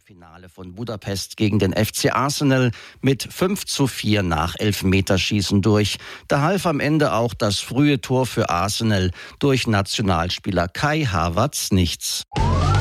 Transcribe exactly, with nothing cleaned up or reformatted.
Finale von Budapest gegen den F C Arsenal mit fünf zu vier nach Elfmeterschießen durch. Da half am Ende auch das frühe Tor für Arsenal durch Nationalspieler Kai Havertz nichts.